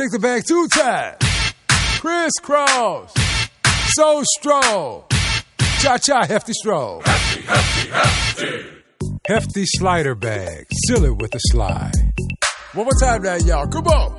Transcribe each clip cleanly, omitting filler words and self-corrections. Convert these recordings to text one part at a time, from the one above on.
Take the bag 2 times. Crisscross. So stroll. Cha-cha, hefty stroll. Hefty, hefty, hefty. Hefty slider bag. Seal it with a slide. One more time now, y'all. Come on.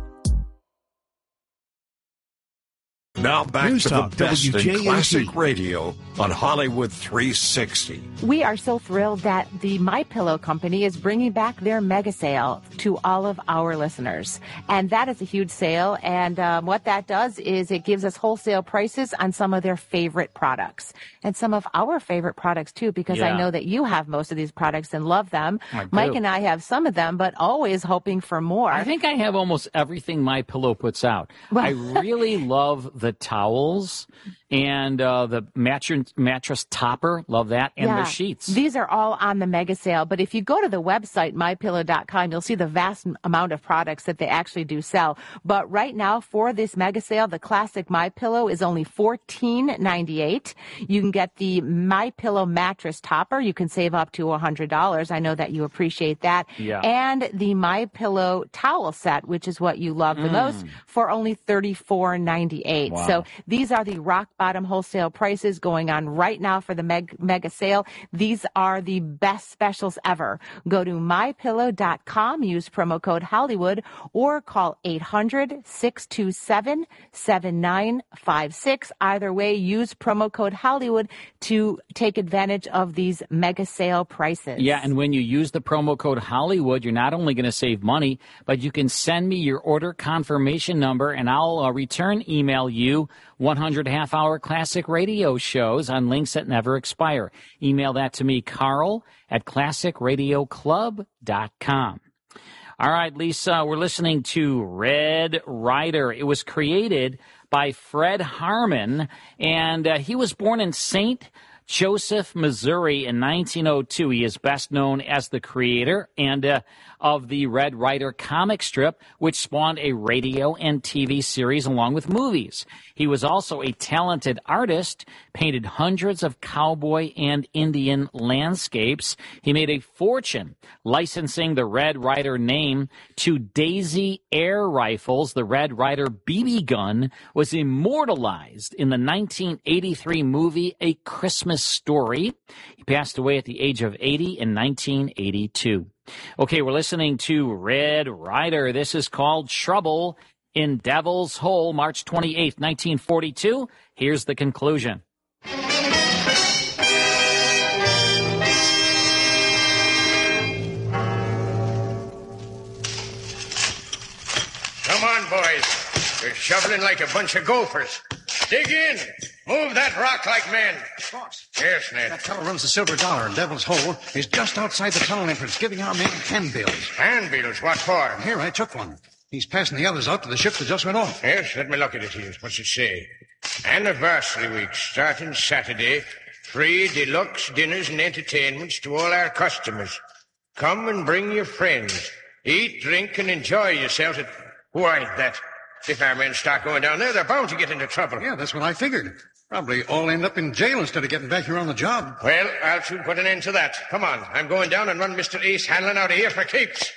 Now back News to Talk, the best in WJAZ. classic radio on Hollywood 360. We are so thrilled that the MyPillow company is bringing back their mega sale to all of our listeners. And that is a huge sale. And what that does is it gives us wholesale prices on some of their favorite products. And some of our favorite products, too, because I know that you have most of these products and love them. Mike and I have some of them, but always hoping for more. I think I have almost everything MyPillow puts out. I really love the towels and the mattress topper. Love that. And the sheets. These are all on the mega sale. But if you go to the website, mypillow.com, you'll see the vast amount of products that they actually do sell. But right now, for this mega sale, the classic MyPillow is only $14.98. You can get the MyPillow mattress topper. You can save up to $100. I know that you appreciate that. Yeah. And the MyPillow towel set, which is what you love the most, for only $34.98. Wow. So these are the rock bottom wholesale prices going on right now for the mega sale. These are the best specials ever. Go to mypillow.com, use promo code Hollywood, or call 800-627-7956. Either way, use promo code Hollywood to take advantage of these mega sale prices. Yeah, and when you use the promo code Hollywood, you're not only going to save money, but you can send me your order confirmation number, and I'll email you 100 half-hour classic radio shows on links that never expire. Email that to me, Carl at classicradioclub.com. All right, Lisa, we're listening to Red Ryder. It was created by Fred Harmon, and he was born in St. Joseph, Missouri in 1902. He is best known as the creator and of the Red Ryder comic strip, which spawned a radio and TV series along with movies. He was also a talented artist, painted hundreds of cowboy and Indian landscapes. He made a fortune licensing the Red Ryder name to Daisy Air Rifles. The Red Ryder BB gun was immortalized in the 1983 movie A Christmas Story. He passed away at the age of 80 in 1982. Okay, we're listening to Red Ryder. This is called Trouble in Devil's Hole, March 28th, 1942. Here's the conclusion. Come on, boys. You're shoveling like a bunch of gophers. Dig in. Move that rock like men. Boss. Yes, Ned. That fellow runs the Silver Dollar in Devil's Hole. He's just outside the tunnel entrance, giving our men handbills. Handbills? What for? Here, I took one. He's passing the others out to the ship that just went off. Yes, let me look at it here. What's it say? Anniversary week starting Saturday. Free deluxe dinners and entertainments to all our customers. Come and bring your friends. Eat, drink, and enjoy yourselves at... Why, that... If our men start going down there, they're bound to get into trouble. Yeah, that's what I figured. Probably all end up in jail instead of getting back here on the job. Well, I'll soon put an end to that. Come on, I'm going down and run Mr. Ace Hanlon out of here for keeps.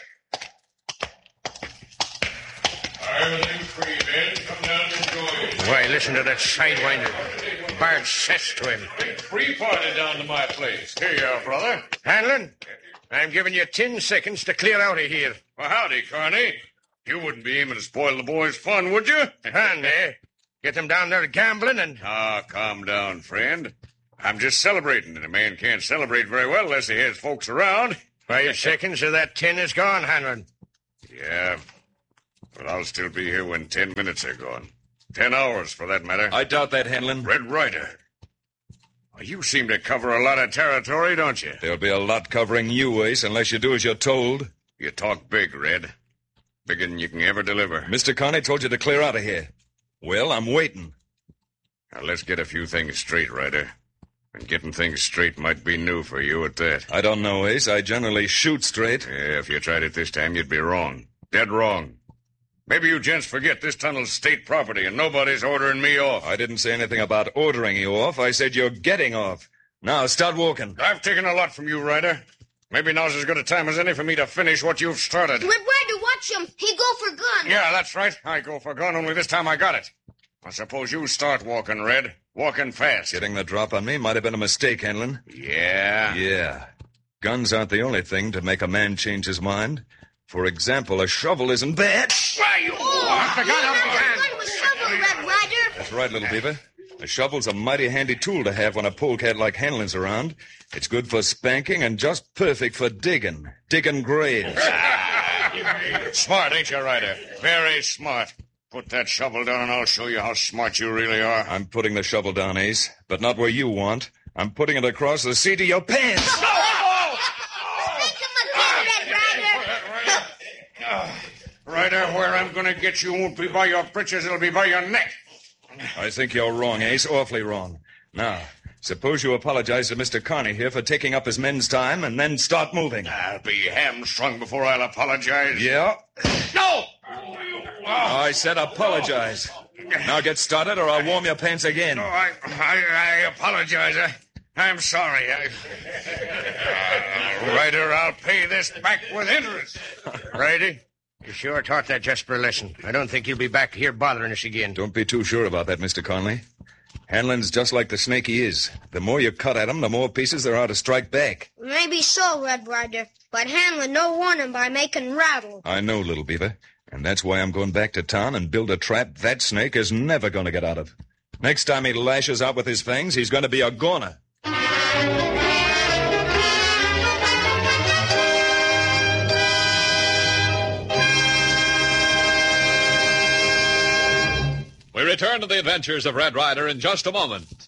Everything free, men. Come down and enjoy it. Why, listen to that sidewinder. Bard says to him. Free party down to my place. Here you are, brother. Hanlon, I'm giving you 10 seconds to clear out of here. Well, howdy, Carney. You wouldn't be aiming to spoil the boys' fun, would you? And get them down there gambling and... Ah, calm down, friend. I'm just celebrating, and a man can't celebrate very well unless he has folks around. 5 seconds of that 10 is gone, Hanlon. Yeah, but I'll still be here when 10 minutes are gone. 10 hours, for that matter. I doubt that, Hanlon. Red Ryder. Well, you seem to cover a lot of territory, don't you? There'll be a lot covering you, Ace, unless you do as you're told. You talk big, Red. Bigger than you can ever deliver. Mr. Carney told you to clear out of here. Well, I'm waiting. Now, let's get a few things straight, Ryder. And getting things straight might be new for you at that. I don't know, Ace. I generally shoot straight. Yeah, if you tried it this time, you'd be wrong. Dead wrong. Maybe you gents forget this tunnel's state property and nobody's ordering me off. I didn't say anything about ordering you off. I said you're getting off. Now, start walking. I've taken a lot from you, Ryder. Maybe now's as good a time as any for me to finish what you've started. Red Ryder, watch watch him. He go for gun. Yeah, that's right. I go for gun, only this time I got it. I suppose you start walking, Red. Walking fast. Getting the drop on me might have been a mistake, Hanlon. Yeah? Yeah. Guns aren't the only thing to make a man change his mind. For example, a shovel isn't bad. Why, you... Oh, the gun out of your hand. gun with shovel, Red Ryder. That's right, little beaver. A shovel's a mighty handy tool to have when a polecat like Hanlon's around. It's good for spanking and just perfect for digging. Digging graves. Smart, ain't you, Ryder? Very smart. Put that shovel down and I'll show you how smart you really are. I'm putting the shovel down, Ace, but not where you want. I'm putting it across the seat of your pants. Spank him again, Red Ryder. Ryder, where I'm going to get you won't be by your breeches, it'll be by your neck. I think you're wrong, Ace, awfully wrong. Now, suppose you apologize to Mr. Carney here for taking up his men's time and then start moving. I'll be hamstrung before I'll apologize. Yeah? No! I said apologize. Now get started or I'll warm your pants again. No, I apologize. I'm sorry. Ryder, I'll pay this back with interest. Righty? You sure taught that just for a lesson. I don't think you'll be back here bothering us again. Don't be too sure about that, Mr. Conley. Hanlon's just like the snake he is. The more you cut at him, the more pieces there are to strike back. Maybe so, Red Ryder. But Hanlon no warn him by making rattle. I know, little beaver. And that's why I'm going back to town and build a trap that snake is never going to get out of. Next time he lashes out with his fangs, he's going to be a goner. We return to the adventures of Red Ryder in just a moment.